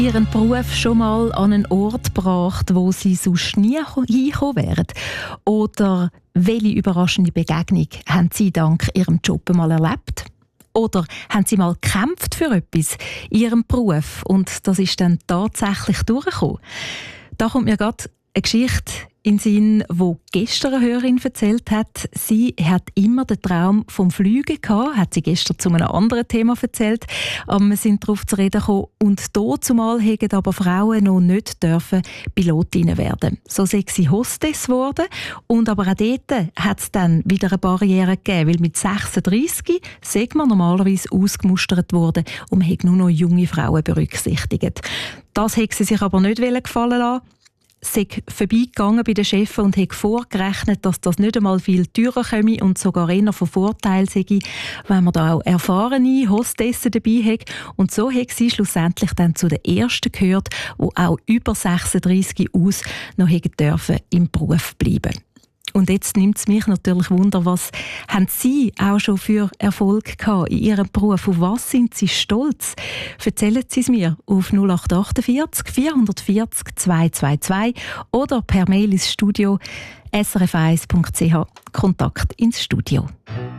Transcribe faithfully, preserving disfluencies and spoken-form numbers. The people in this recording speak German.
Ihren Beruf schon mal an einen Ort gebracht, wo Sie sonst nie hingekommen wären? Oder welche überraschende Begegnung haben Sie dank Ihrem Job mal erlebt? Oder haben Sie mal gekämpft für etwas in Ihrem Beruf und das ist dann tatsächlich durchgekommen? Da kommt mir gerade eine Geschichte in den Sinn, wo gestern eine Hörerin erzählt hat. Sie hat immer den Traum vom Fliegen gehabt, hat sie gestern zu einem anderen Thema erzählt, aber wir sind darauf zu reden gekommen. Und dazumal hätten aber Frauen noch nicht dürfen Pilotinnen werden. So sei sie Hostess geworden. Und aber auch dort hat es dann wieder eine Barriere gegeben, weil mit sechsunddreissig sei man normalerweise ausgemustert worden und man hätte nur noch junge Frauen berücksichtigt. Das hätte sie sich aber nicht gefallen lassen. Sie sei vorbeigegangen bei den Chefs und hat vorgerechnet, dass das nicht einmal viel teurer komme und sogar eher von Vorteil sei, wenn man da auch erfahrene Hostessen dabei hat. Und so hat sie schlussendlich dann zu den Ersten gehört, die auch über sechsunddreissig aus noch hätten dürfen im Beruf bleiben. Und jetzt nimmt es mich natürlich Wunder, was haben Sie auch schon für Erfolg gehabt in Ihrem Beruf? Auf was sind Sie stolz? Erzählen Sie es mir auf null acht achtundvierzig vierhundertvierzig zweihundertzweiundzwanzig oder per Mail ins Studio s r f eins punkt c h. Kontakt ins Studio.